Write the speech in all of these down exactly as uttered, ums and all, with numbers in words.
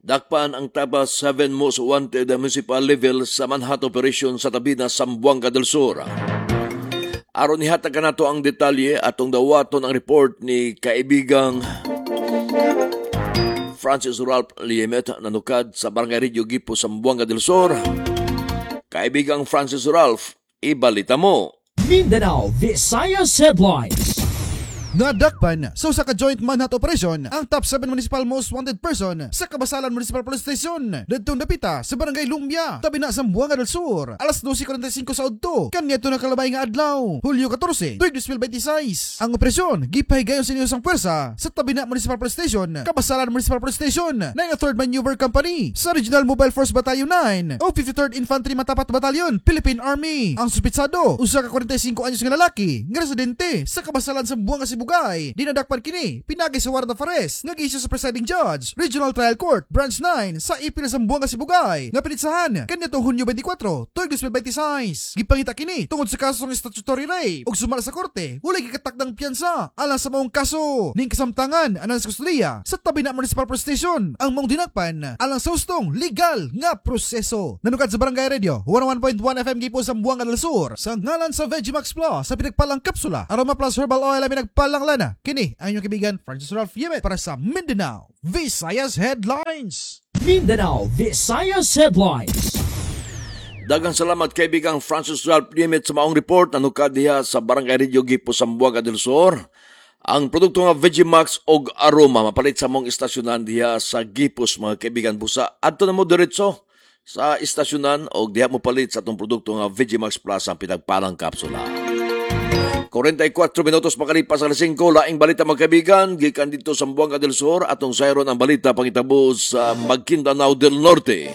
Dakpan ang taba seven most wanted municipal level sa manhunt operation sa tabi na Zamboanga del Sur. Aron ihatag nato ang detalye atong dawaton ang report ni kaibigang Francis Ralph Liemet nanukad sa Barangay Rio Gipo, Zamboanga del Sur. Kaibigang Francis Ralph, ibalita mo. Mindanao Visayas Headlines. Nadakpan sa usa ka joint manhunt operation ang top seven municipal most wanted person sa Kabasalan Municipal Police Station didtong dapita sa Barangay Lumbia, tabi na Zamboanga del Sur, alas twelve forty-five sa udto kaniadto na kalabay nga adlaw, Hulyo fourteen, twenty twenty-six. Ang operasyon gipahigayon sa iniyosang puwersa sa tabi na Municipal Police Station, Kabasalan Municipal Police Station na nga third Maneuver Company sa Regional Mobile Force Battalion nine o fifty-third Infantry Matapat Battalion, Philippine Army. Ang suspitsado, usa ka forty-five anyos nga lalaki nga residente sa Kabasalan Zamboanga Bugay, dinadakpan kini pinagi sa warrant of arrest nga giisyu sa presiding judge, Regional Trial Court, Branch nine sa Ipil Zamboanga Bugay nga pinitsahan kaniyadtong Hunyo twenty-four, twenty twenty-six. Gipangita kini tungod sa kaso ng statutory rape ug sumala sa korte walay gikatakdang piyansa alang sa maong kaso ning kasamtangan anan sa kustudiya sa tabi na Municipal Police Station ang maong dinakpan alang sa hustong legal nga proseso. Nanukad sa Barangay Radio one oh one point one F M Gipo, Zamboanga del Sur sa ngalan sa Vegimax Plus sa pinagpalang kapsula Aroma Plus Herbal Oil ay pinagpalang lang lana. Kini ang inyong kaibigan Francis Ralph Liemet para sa Mindanao Visayas Headlines. Mindanao Visayas Headlines. Daghang salamat kaibigang Francis Ralph Liemet sa maong report nanukad diha sa Barangay Rio Gipo, Zamboanga del Sur. Ang produkto nga Vegimax og Aroma mapalit sa mong istasyonan diha sa Gipos mga kaibigan busa. Adto na mo diretso sa istasyonan og diha mo palit sa atong produkto nga Vegimax Plus ang pinagpalang kapsula. forty-four minutos makalipas alas five, laing balita mga kaibigan, gikan dito sa Zamboanga del Sur, atong sayron ang balita pangitabo sa Maguindanao del Norte.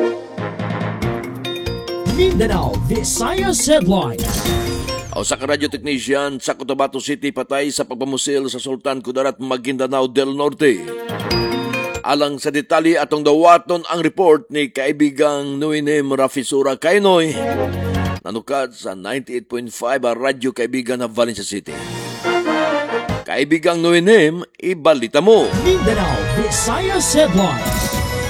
Mindanao Visayas Headlines. O sa radio technician sa Cotabato City patay sa pagpamusil sa Sultan Kudarat, Maguindanao del Norte. Alang sa detalye atong dawaton ang report ni kaibigang Nuinem Rafisura Kainoy nanukad sa ninety-eight point five ang radyo kaibigan na Valencia City. Kaibigang Nuinem, ibalita mo. Mindanao Visayas Headlines.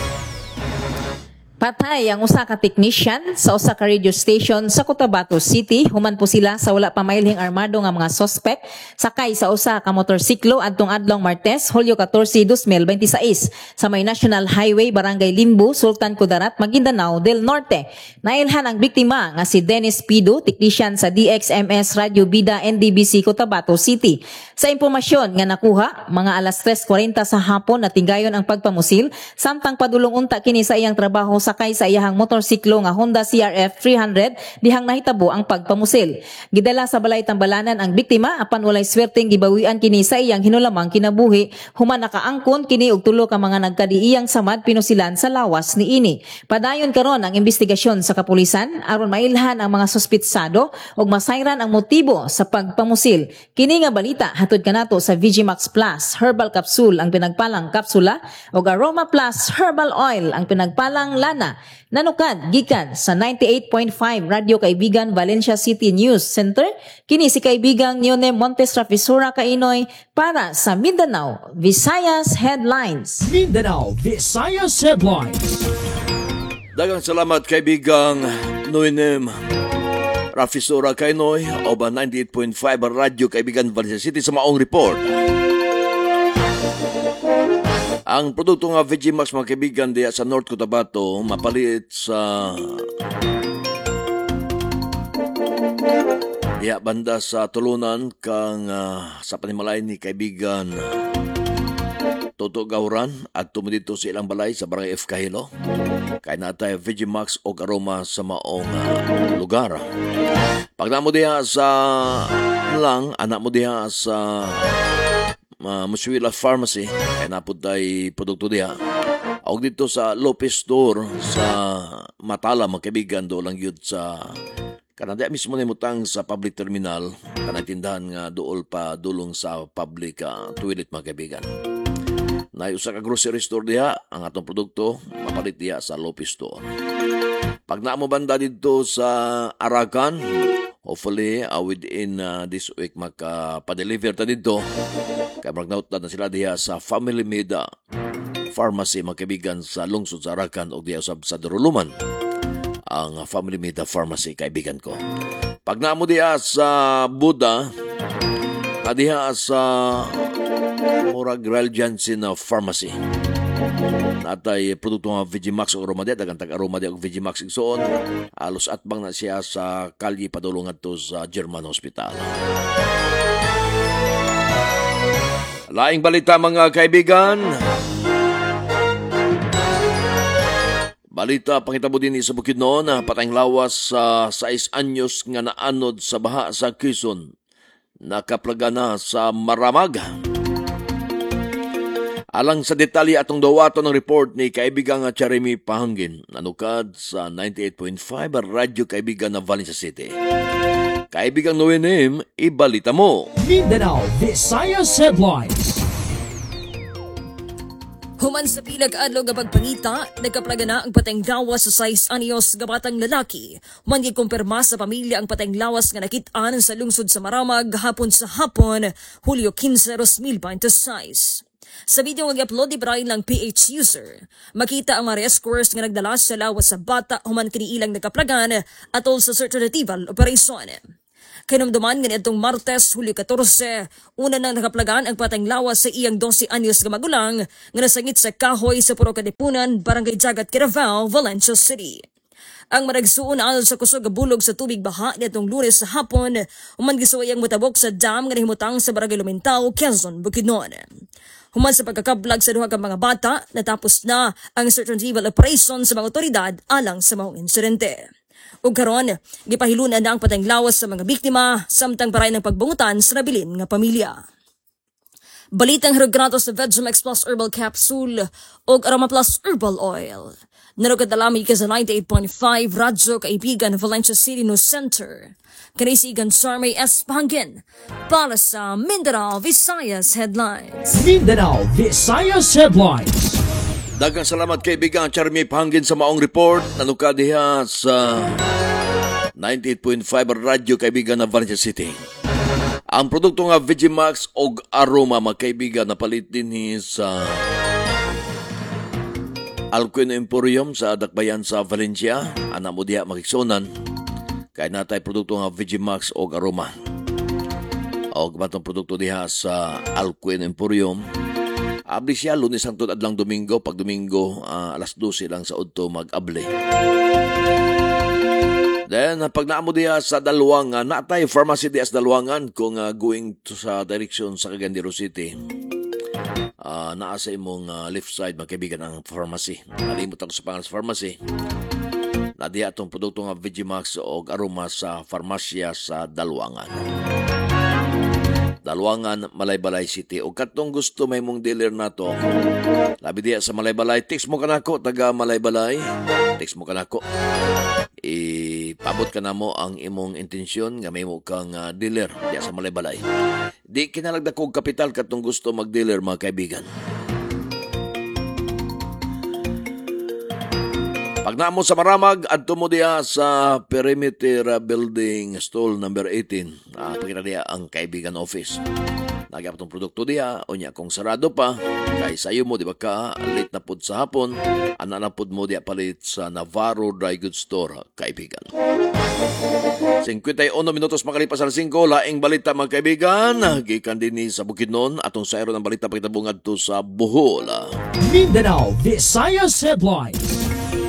Patay ang usa ka technician sa usa ka radio station sa Cotabato City. Human po sila sa wala pa mailhing armado nga mga suspect sakay sa usa ka motorsiklo adtong adlong Martes, Hulyo fourteen, twenty twenty-six sa may National Highway, Barangay Limbu, Sultan Kudarat, Maguindanao del Norte. Nailhan ang biktima nga si Dennis Pido, technician sa D X M S Radio Bida N D B C Cotabato City. Sa impormasyon nga nakuha, mga alas tres forty sa hapon natinggayon ang pagpamusil samtang padulong unta kini sa iyang trabaho sa sakay sa iyahang motorsiklo nga Honda C R F three hundred dihang nahitabo ang pagpamusil. Gidala sa balay tambalanan ang biktima apan walay swerteng gibawian kini sa iyang hinulamang kinabuhi. Human nakaangkon kini og tulo ka mga nagkadiiyang samad pinusilan sa lawas ni ini. Padayon karon ang investigasyon sa kapulisan aron mailhan ang mga suspitsado ug masayran ang motibo sa pagpamusil. Kini nga balita hatod kanato sa Vegimax Plus Herbal Capsule ang pinagpalang kapsula ug Aroma Plus Herbal Oil ang pinagpalang lana. Nanukad gikan sa ninety-eight point five Radio Kaibigan Valencia City News Center, kini si kaibigang Nuinem Montes Rafisura Kainoy para sa Mindanao Visayas Headlines. Mindanao Visayas Headlines. Daghang salamat kaibigang Nuinem Rafisura Kainoy o ba ninety-eight point five Radio Kaibigan Valencia City sa maong report. Ang produkto nga Vegimax mga kaibigan diya sa North Cotabato mapalit sa diya banda sa tulunan kang uh, sa panimalay ni kaibigan Toto Gauran at tumudito sa ilang balay sa Barangay F. Kahilo. Kaya natay Vegimax o Aroma sa maong uh, lugar. Pag na mo diya sa lang, anak mo diya sa Uh, Muswila Pharmacy kaya napod tayo produkto diha og dito sa Lopez Store sa Matala mga kaibigan do lang yun sa kanada mismo na mutang sa public terminal kanang tindahan nga dool pa dulong sa public uh, toilet mga kaibigan. Na usa ka grocery store diha ang atong produkto mapalit diha sa Lopez Store. Pag naa mo banda dito sa Arakan, hopefully uh, within uh, this week maka pa-deliver ta dito. Kaya magnaut na sila diha sa Family Made pharmacy mga kaibigan sa lungsod sa Arakan o diya usab sa Daruluman. Ang Family Mita Pharmacy kaibigan ko. Pag naamo diya sa Buda, na diya sa Murag Real Janssen Pharmacy. Natay produkto nga Vigimax o aroma diya, dagang tag-aroma diya o Vigimax igsoon. Alos atbang na siya sa kalye padulong adto sa German Hospital. Laing balita mga kaibigan. Balita pangitabo din sa Bukidnon, patayng lawas sa sais anyos nga naanod sa baha sa Quezon. Nakaplaga na sa Maramag. Alang sa detalye atong dawato ng report ni kaibigang Jeremy Pahangin, nanukad sa ninety-eight point five Radyo Kaibigan na Valencia City. Kaibigang Noenem, ibalita mo. Mindanao Visayas Headlines. Human sa pilag adlaw nga pagpangita, nagkaplaga na ang patayng lawas sa sais anyos nga batang lalaki. Man gikumpirma sa pamilya ang patayng lawas nga nakitaan sa lungsod sa Maramag hapon sa hapon, Hulyo fifteen, twenty twenty-six. Sa video nga gi-upload ni Brian lang P H user, makita ang mga rescuers nga nagdala sa lawas sa bata human kini ilang nagkaplagan atol sa search and retrieval operation. Kinumduman nga nitong Martes, Hulyo fourteen, una nang nakaplagan ang patayng lawas sa iyang twelve anyos nga magulang nga nasangit sa kahoy sa Puro Katipunan, Barangay Jagat, Kiravao, Valencia City. Ang maragsuon na sa kusog bulog sa tubig baha nitong Lunes sa hapon, human gisuwayang mutabok sa dam nga nahimutang sa Barangay Lumintao, Quezon, Bukidnon. Human sa pagkakablag sa duha ka mga bata, natapos na ang search and retrieval operation sa mga otoridad alang sa mga insidente. Ug karon, gipahilunan na ang patayng lawas sa mga biktima samtang paray ng pagbungutan sa nabilin nga pamilya. Balitang Hierogratos sa Vegimex Plus Herbal Capsule ug Aroma Plus Herbal Oil. Narugad alami ka sa ninety-eight point five Radyo Kaibigan Valencia City News Center. Kanisigan Sarmay S. Pahangin para sa Mindanao Visayas Headlines. Mindanao Visayas Headlines. Daghang salamat kaibigan Jeremy Pahangin sa maong report. Nanukad diha sa ninety-eight point five Radyo Kaibigan na Valencia City. Ang produkto nga Vigimax og Aroma mga kaibigan napalit din sa Alcuino Emporium sa Dakbayan sa Valencia. Ana mo diha makiksonan. Kaya natay produkto nga Vigimax og Aroma. Og matong produkto diha sa Alcuino Emporium. Abli siya Lunes hangtod adlang Domingo. Pag Domingo uh, alas twelve lang sa udto mag-abli. Then, pag naamo diya sa Dalwangan, natay pharmacy diya sa Dalwangan kung uh, going to sa direction sa Cagandiro City. Uh, naa sa imong uh, left side, mga kaibigan, ang pharmacy. Nalimot ako sa pangalan sa pharmacy. Na diya itong produkto nga Vigimax o Aroma sa farmasya sa Dalwangan. Dalwangan, Malaybalay City. O katong gusto may mong dealer na to, labi diya sa Malaybalay, text mo ka na ko, taga Malaybalay, text mo ka na ko. Ipabot ka na mo ang imong intensyon nga may mo kang uh, dealer diya sa Malaybalay. Di kinalagda kong kapital katong gusto mag-dealer mga kaibigan. Pag naamo sa Maramag, adto mo diya sa Perimeter Building Stall number eighteen. Ah, pagkita diya ang kaibigan office. Nagyap tong produkto diya, o niya kung sarado pa, kay sayo mo, di ba ka, late na pod sa hapon, ana na pod mo diya palit sa Navarro Dry Goods Store, kaibigan. fifty-one minutos makalipas sa five, laing balita mga kaibigan, gikan din sa Bukidnon, atong sayro ng balita pagkitabungad to sa Bohol. Mindanao Visayas Headlines.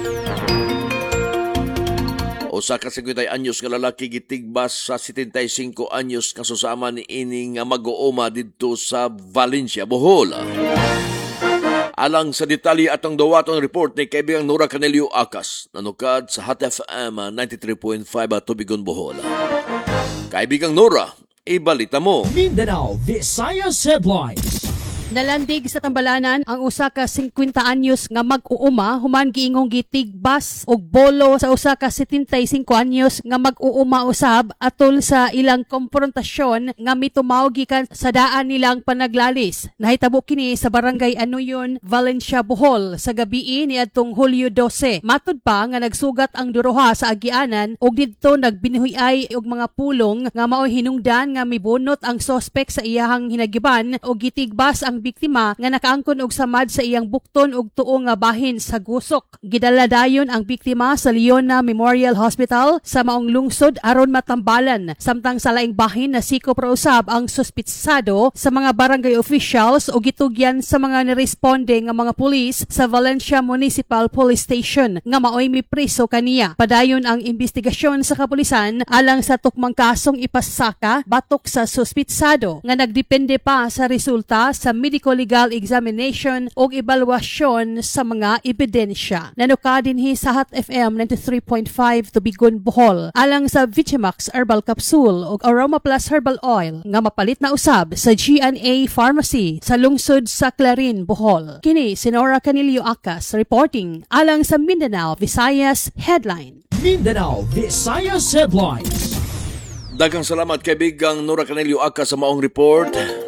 Usa ka fifty anyos nga lalaki gitigbas sa seventy-five anyos nga susama ni ini nga mag-uuma didto sa Valencia, Bohol. Alang sa detalye atong dawaton report ni kaibigang Nora Canelio Acas, nanukad sa Hot F M ninety-three point five Tubigon, Bohol. Kaibigang Nora, ibalita mo. Mindanao Visayas Headlines. Nalandig sa Tambalanan ang usa ka fifty anyos nga mag-uuma human giingong gitigbas og bolo sa usa ka seventy-five anyos nga mag-uuma usab atol sa ilang konfrontasyon nga mitumaw gikan sa daan nilang panaglalis. Nahitabo kini sa Barangay Anuyon, Valencia, Bohol sa gabii niadtong Hulyo twelve. Matud pa nga nagsugat ang duroha sa agianan ug didto nagbinuhi-ay og mga pulong nga mao hinungdan nga mibunot ang sospek sa iyahang hinagiban og gitigbas ang ang biktima nga nakaangkon og samad sa iyang bukton ug tuo nga bahin sa gusok. Gidala dayon ang biktima sa Leona Memorial Hospital sa maong lungsod aron matambalan, samtang sa laing bahin na siko pra usab ang suspitsado sa mga barangay officials o gitugyan sa mga niresponde nga mga pulis sa Valencia Municipal Police Station nga maoy mipriso kaniya. Padayon ang investigasyon sa kapulisan alang sa tukmang kasong ipasaka batok sa suspitsado nga nagdepende pa sa resulta sa medical legal examination o ebalwasyon sa mga ebidensya. Nanuka dinhi sa Hot F M ninety-three point five Tubigon, Bohol alang sa Vigimax Herbal Capsule o Aroma Plus Herbal Oil nga mapalit na usab sa G and A Pharmacy sa lungsod sa Clarin, Bohol. Kini si Nora Canilio Acas reporting alang sa Mindanao Visayas Headline. Mindanao Visayas Headlines. Daghang salamat kaibigang Nora Canelio Aka sa maong report.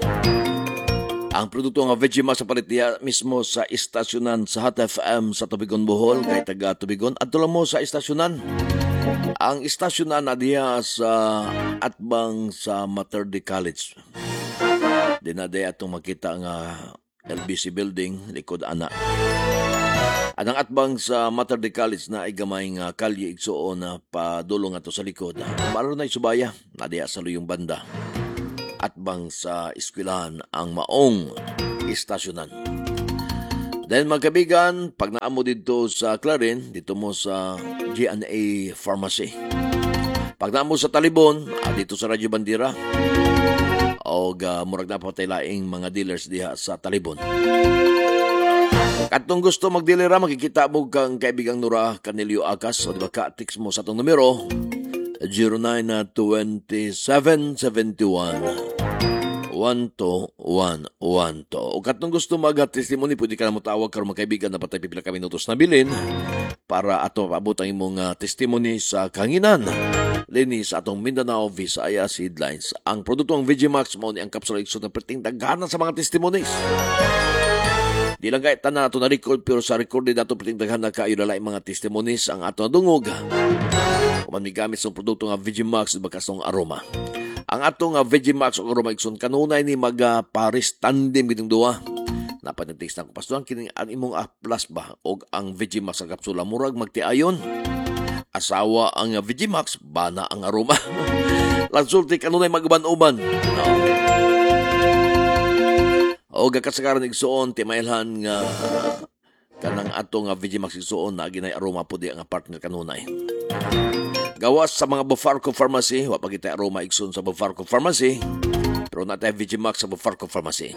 Ang produkto nga Vegimax sa palit niya mismo sa istasyonan sa Hot F M sa Tubigon, Bohol, kay taga Tubigon. At tulang mo sa istasyonan. Ang istasyonan na diya sa atbang sa Mater Dei College. Dinaday atong makita nga L B C building, likod ana. At ang atbang sa Mater Dei College na ay gamay nga kalye igsuon na padulong ato sa likod. Maro na isubaya, nadiya sa luyong banda. Atbang sa eskwelahan ang maong istasyonan. Then mga kaibigan, pag naamo dito sa Clarin, dito mo sa G and A Pharmacy. Pag naamo sa Talibon, ah, dito sa Radyo Bandira, o uh, murag na patay laing mga dealers diha sa Talibon. Katong gusto magdilera, makikita mo kang kaibigang Nora Canelio Acas. O diba ka-text mo sa itong numero zero nine two seven seven one one two one one two. O katong gusto mag-testimony, pwede ka na mo tawag karon mga kaibigan na patay pipila ka minutos na bilin para ato paabot ang imong uh, testimony sa kanginan. Lini sa atong Mindanao Visayas Headlines. Ang produktong Vegimax mo ni ang kapsula iksod ng perting daghanan sa mga testimonies. Di lang kahit tanan ato na-record, pero sa record din ato pitingdaghan na kayo lalay mga testimonies ang ato na dungog. Kuman may gamit sa produkto nga Vegimax bakas ng aroma. Ang ato nga Vegimax o aroma ikson kanunay ni mag-paris tandem bitong duwa. Napanagtis na kupastuhan kining ang imong A-plus ba o ang Vegimax ang kapsula murag magtiayon. Asawa ang Vegimax, bana ang aroma. Lansulti kanunay mag-uban-uban. No? O gakasakaran igsuon timailhan nga kanang ato nga Vegimax igsuon na ginay aroma po di ang partner kanunay. Gawas sa mga Bufarco Pharmacy, wa pa kita aroma igsuon sa Bufarco Pharmacy, pero natay Vegimax sa Bufarco Pharmacy.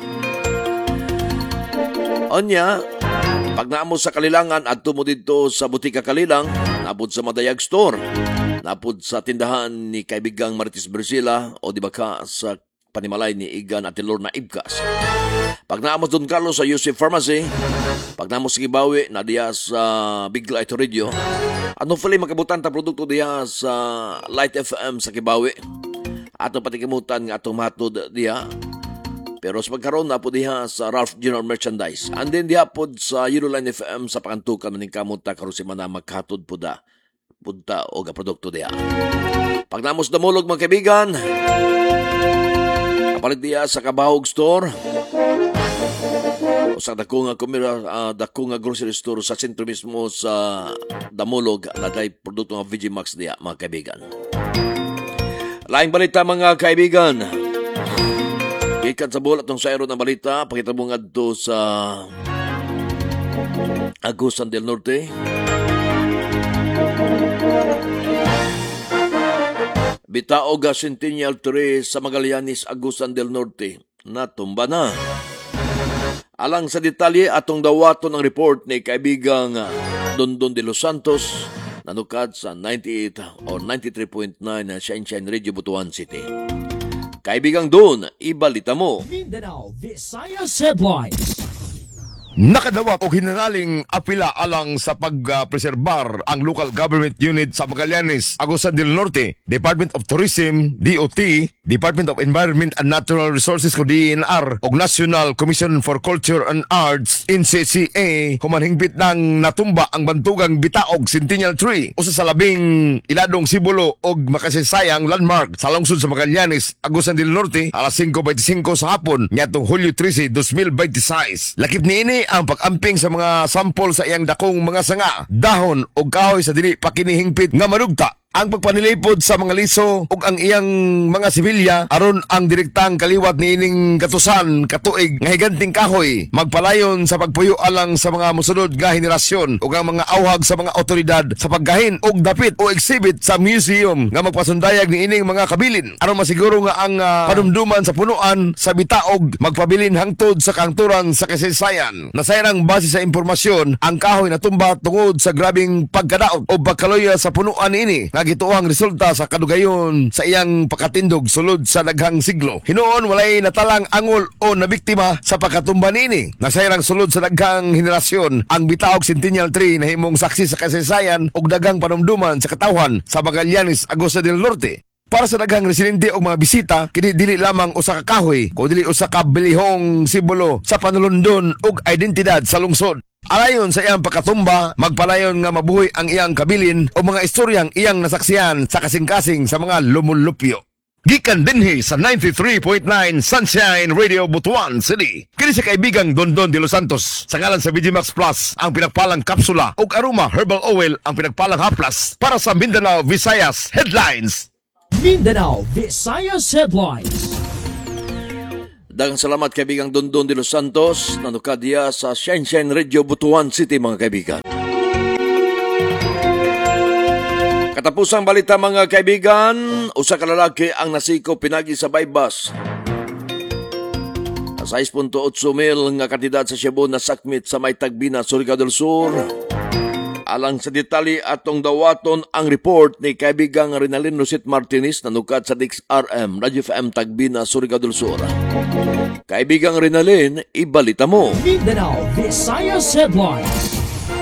Onya, pag naamo sa Kalilangan adto mo dito sa Butika Kalilang, napud sa Madayag Store, napud sa tindahan ni kaibigang Marites Bersila o di ba ka sa panimalay ni Igan at Lorna Ibkas. Pag naamos Don Carlos sa Yusuf Pharmacy, pag naamos sa Gibawi, na diya sa Bigla ito Radio, ano pala makabutan ta produkto diya sa Light F M sa Gibawi. Ato patikimutan nga atong matod diya. Pero sa pagkaroon na po diha sa Ralph General Merchandise. And then diha po sa Euroline F M sa Pakantukan maning kamunta karon si mana maghatod po da. Punta o ga produkto diha. Pag naamos damulog mga kaibigan, kapalit diya sa Kabahog Store. O sa dako nga kumira, uh, dako nga grocery store sa sentro mismo sa Damulog na day produkto nga Vegimax diya mga kaibigan. Laing balita mga kaibigan. Ikan sa bulat ng sayro ng balita, pakita mo nga doon sa Agusan del Norte. Bitaoga Centennial Tree sa Magallanes, Agusan del Norte. Natumba na. Alang sa detalye atong dawaton ng report ni kaibigang Dondon de los Santos, nanukad sa ninety-eight or ninety-three point nine na Shine Shine Radio Butuan City. Kaibigang Don, ibalita mo. Mindanao Visayas Headlines. Nakadawat o hinanaling apila alang sa pagpreserbar ang local government unit sa Magallanes, Agusan del Norte, Department of Tourism, D O T, Department of Environment and Natural Resources o D N R, o National Commission for Culture and Arts, N C C A, humanhingbit ng natumba ang bantugang bitaog Centennial Tree, usa sa labing iladong simbolo o makasayang landmark sa lungsod sa Magallanes, Agusan del Norte, alas singko beintisinko sa hapon, niyatong Hulyo trese, dos mil beintiséis. Lakip niini ang pag-amping sa mga sampol sa iyang dakong mga sanga, dahon o kahoy sa dili pakinihingpit nga marugta. Ang pagpanilipod sa mga liso ug ang iyang mga sibilya aron ang direktang kaliwat niining katusan katuig nga higanting kahoy magpalayon sa pagpuyo alang sa mga mosunod nga henerasyon ug ang mga awhag sa mga otoridad sa paggahin og dapit o exhibit sa museum nga magpasundayag niining mga kabilin aron masiguro nga ang uh, panumduman sa punuan sa bitaog magpabilin hangtod sa kangturan sa kasaysayan. Nasayrang base sa impormasyon ang kahoy na tumba tungod sa grabing pagkadaot o pagkaloya sa punuan niini nga gituohang resulta sa kadugayon sa iyang pakatindog sulod sa daghang siglo. Hinuon walay natalang angol o nabiktima sa pagkatumba niini. Nasayrang sulod sa daghang henerasyon ang bitaog Centennial Tree na himong saksi sa kasaysayan ug daghang panumduman sa katawhan sa Magallanes, Agusan del Norte. Para sa daghang residente o mga bisita, kini dili lamang usa ka kahoy, kundi usa ka bilihong simbolo sa panulundon ug identidad sa lungsod. Alayon sa iyang pagkatumba, magpalayon nga mabuhay ang iyang kabilin o mga istoryang iyang nasaksiyan sa kasing-kasing sa mga lumulupyo. Gikan dinhi sa ninety-three point nine Sunshine Radio, Butuan City. Kini sa kaibigang Dondon de los Santos, sa ngalan sa V G Max Plus, ang pinagpalang kapsula ug Aroma Herbal Oil ang pinagpalang haplas para sa Mindanao, Visayas Headlines. Mindanao Visayas Headlines. Daghang salamat kaibigang Dondon de los Santos, nanukadya sa Sunshine Radio, Butuan City mga kaibigan. Katapusang balita mga kaibigan, usa ka lalaki ang nasiko pinagi sa bypass. six point eight mil nga kantidad sa Cebu na sakmit sa may Tagbina, Surigao del Sur. Alang sa detalye atong dawaton ang report ni kaibigang Rinalyn Lucet Martinez na nukat sa D X R M, Radio F M Tagbina, Surigao del Sur. Kaibigang Rinalyn, ibalita mo. Mindanao Visayas Headlines.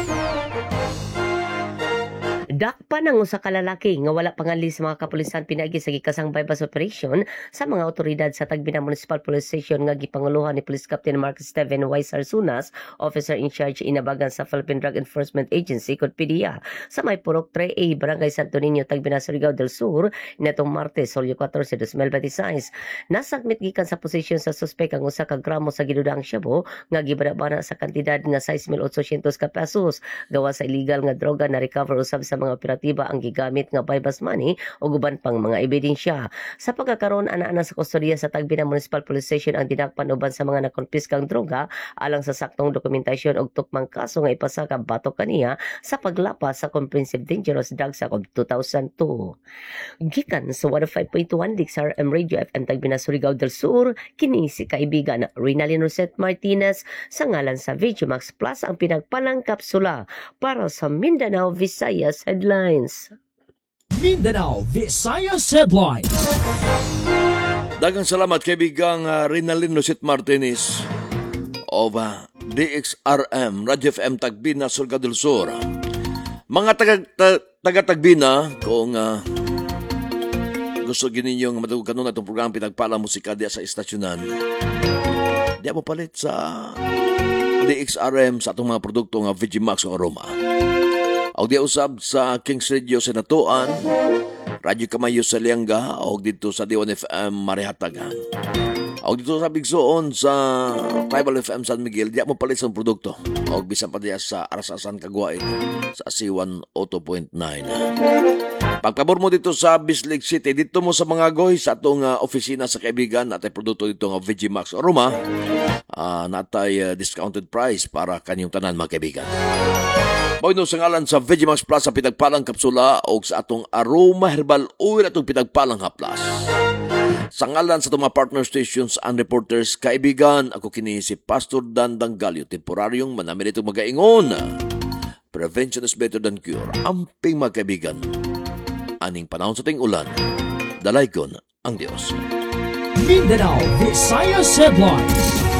Dakpa ng usa ka lalaki nga wala pangali sa mga kapulisan pinaagi sa gikasang bypass operation sa mga otoridad sa Tagbina Municipal Police Station nga gipanguluhan ni Police Captain Mark Steven Y. Sarsunas, Officer in Charge inabagan sa Philippine Drug Enforcement Agency kod P D E A sa may Purok three A, Barangay Santo Niño, Tagbina, Surigao del Sur netong Martes, Hulyo fourteen, dos mil veintiséis. Nasagmit gikan sa posisyon sa suspek ang usa ka gramo sa gidudaang shabu nga gibana sa kantidad nga six mil eight hundred ka pesos gawa sa illegal nga droga na recover usab sa mga operatiba ang gigamit nga bypass money o guban pang mga ebidensya. Sa pagkakaroon ana-ana sa kustodiya sa Tagbina Municipal Police Station ang dinakpan uban sa mga nakonpiskang droga alang sa saktong dokumentasyon og tukmang kaso nga ipasa ka batok kaniya sa paglapas sa Comprehensive Dangerous Drugs Act of two thousand two. Gikan sa one oh five point one D X R M Radio F M Tagbina, Surigao del Sur, kini si kaibigan Rinalyn Lucet Martinez sa ngalan sa V G Max Plus ang pinagpalang kapsula para sa Mindanao Visayas Headlines. Mindanao Visayas Headlines. Daghang salamat kaibigang uh, Rinalyn Lucet Martinez of uh, D X R M, Radio F M Tagbina, Surigao del Sur. Mga taga, ta, taga-Tagbina, kung uh, gusto gininyong matugog kanon itong program pinagpalang musika diya sa istasyonan, diya mo palit sa D X R M sa itong mga produkto nga V G Max o Aroma. O di usab sa Kings Radio Senatuan, Radyo Kamayo sa Lianga, o dito sa D one F M Marihatagan. O dito sa Bigsoon sa Tribal F M San Miguel, di mo palit sa produkto. O bisan pa diya sa Arasasan Caguain sa C one oh two point nine. Pagpabor mo dito sa Bislig City, dito mo sa mga goy sa atong uh, opisina sa kaibigan, natay produkto dito nga V G Max Aroma, uh, natay uh, discounted price para kanyang tanan mga kaibigan. Boyno sa ngalan sa V G Max Plus sa pinagpalang kapsula o sa atong Aroma Herbal Oil atong pinagpalang haplas. Sa ngalan sa itong mga partner stations and reporters, kaibigan, ako kini si Pastor Dan Dangalio, temporaryong manamin itong magaingon. Prevention is better than cure. Amping mga kaibigan, aning panahon sa ting ulan, dalaygon ang Diyos. Mindanao Visayas Headlines.